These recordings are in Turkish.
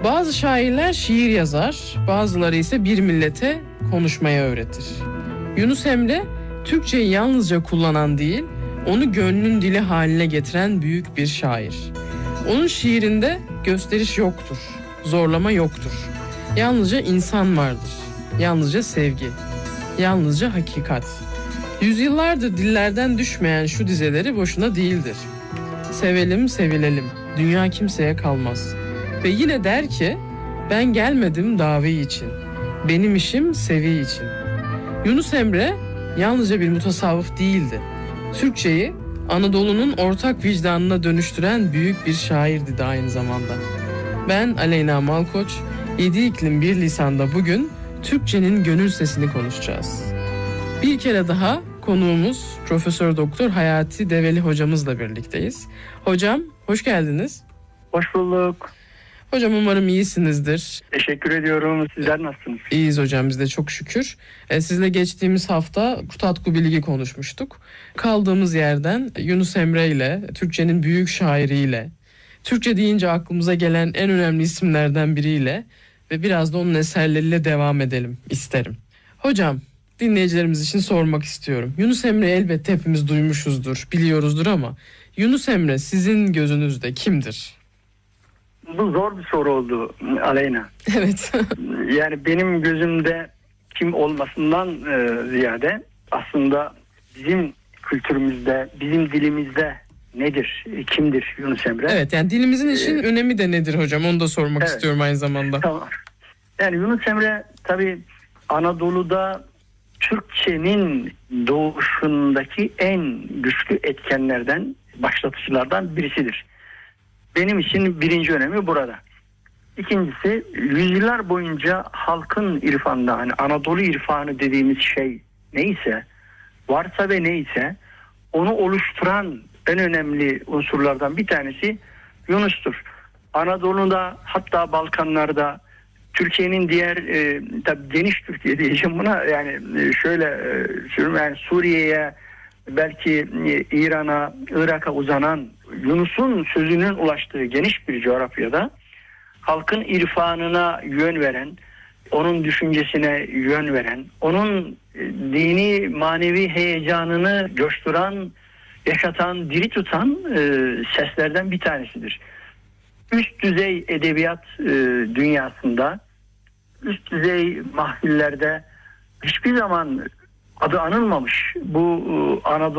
Bazı şairler şiir yazar, bazıları ise bir millete konuşmayı öğretir. Yunus Emre, Türkçeyi yalnızca kullanan değil, onu gönlün dili haline getiren büyük bir şair. Onun şiirinde gösteriş yoktur, zorlama yoktur. Yalnızca insan vardır, yalnızca sevgi, yalnızca hakikat. Yüzyıllardır dillerden düşmeyen şu dizeleri boşuna değildir. Sevelim, sevilelim, dünya kimseye kalmaz. Ve yine der ki, ben gelmedim davi için, benim işim sevi için. Yunus Emre yalnızca bir mutasavvıf değildi. Türkçeyi Anadolu'nun ortak vicdanına dönüştüren büyük bir şairdi de aynı zamanda. Ben Aleyna Malkoç, 7 iklim bir lisanda bugün Türkçenin gönül sesini konuşacağız. Bir kere daha konuğumuz Profesör Doktor Hayati Develi hocamızla birlikteyiz. Hocam hoş geldiniz. Hoş bulduk. Hocam umarım iyisinizdir. Teşekkür ediyorum. Sizler nasılsınız? İyiyiz hocam, biz de çok şükür. Sizle geçtiğimiz hafta Kutatku Bilgi konuşmuştuk. Kaldığımız yerden Yunus Emre ile, Türkçenin büyük şairiyle, Türkçe deyince aklımıza gelen en önemli isimlerden biriyle ve biraz da onun eserleriyle devam edelim isterim. Hocam, dinleyicilerimiz için sormak istiyorum. Yunus Emre elbette hepimiz duymuşuzdur, biliyoruzdur ama Yunus Emre sizin gözünüzde kimdir? Bu zor bir soru oldu Aleyna. Evet. Yani benim gözümde kim olmasından ziyade aslında bizim kültürümüzde, bizim dilimizde nedir, kimdir Yunus Emre? Evet, yani dilimizin için önemi de nedir hocam? Onu da sormak istiyorum aynı zamanda. Tamam. Yani Yunus Emre tabii Anadolu'da Türkçenin doğuşundaki en güçlü etkenlerden, başlatıcılardan birisidir. Benim için birinci önemi burada. İkincisi, yüzyıllar boyunca halkın irfanında, hani Anadolu irfanı dediğimiz şey neyse, varsa ve neyse onu oluşturan en önemli unsurlardan bir tanesi Yunus'tur. Anadolu'da, hatta Balkanlarda, Türkiye'nin diğer tabii geniş Türkiye diyeceğim buna, yani şöyle yani Suriye'ye, belki İran'a, Irak'a uzanan Yunus'un sözünün ulaştığı geniş bir coğrafyada halkın irfanına yön veren, onun düşüncesine yön veren, onun dini manevi heyecanını coşturan, yaşatan, diri tutan seslerden bir tanesidir. Üst düzey edebiyat dünyasında, üst düzey mahfillerde hiçbir zaman adı anılmamış bu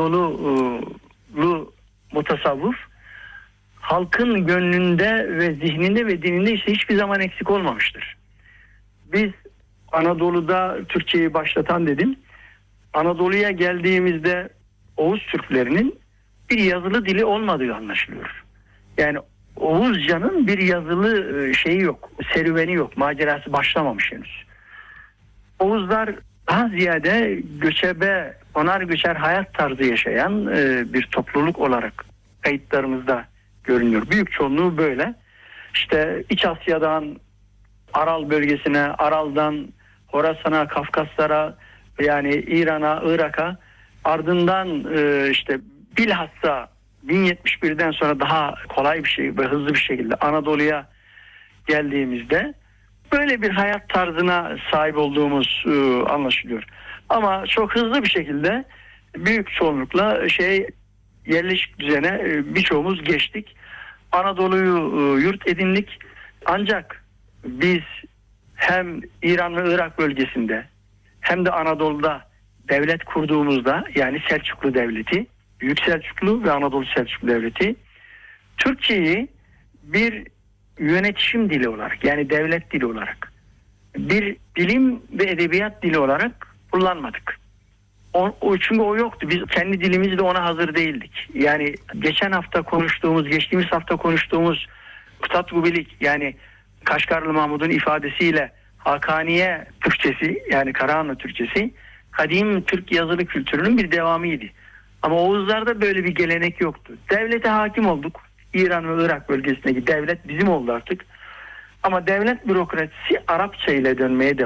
Anadolu'lu mutasavvuf halkın gönlünde ve zihninde ve dilinde ise hiçbir zaman eksik olmamıştır. Biz Anadolu'da Türkçeyi başlatan dedim. Anadolu'ya geldiğimizde Oğuz Türklerinin bir yazılı dili olmadığı anlaşılıyor. Yani Oğuzcanın bir yazılı şeyi yok, serüveni yok, macerası başlamamış henüz. Oğuzlar daha ziyade göçebe, onar göçer hayat tarzı yaşayan bir topluluk olarak kayıtlarımızda görünüyor. Büyük çoğunluğu böyle. İşte İç Asya'dan Aral bölgesine, Aral'dan Horasan'a, Kafkaslara, yani İran'a, Irak'a, ardından işte bilhassa 1071'den sonra daha kolay bir şey ve hızlı bir şekilde Anadolu'ya geldiğimizde böyle bir hayat tarzına sahip olduğumuz anlaşılıyor. Ama çok hızlı bir şekilde büyük çoğunlukla yerleşik düzene birçoğumuz geçtik. Anadolu'yu yurt edindik. Ancak biz hem İran ve Irak bölgesinde hem de Anadolu'da devlet kurduğumuzda, yani Selçuklu Devleti, Büyük Selçuklu ve Anadolu Selçuklu Devleti, Türkçeyi bir yönetişim dili olarak, yani devlet dili olarak, bir bilim ve edebiyat dili olarak kullanmadık. Çünkü o yoktu. Biz kendi dilimizle ona hazır değildik. Yani geçtiğimiz hafta konuştuğumuz Kutatku Bilgi, yani Kaşgarlı Mahmud'un ifadesiyle Hakaniye Türkçesi, yani Karahanlı Türkçesi, kadim Türk yazılı kültürünün bir devamıydı. Ama Oğuzlarda böyle bir gelenek yoktu. Devlete hakim olduk. İran ve Irak bölgesindeki devlet bizim oldu artık. Ama devlet bürokrasisi Arapça ile dönmeye devam.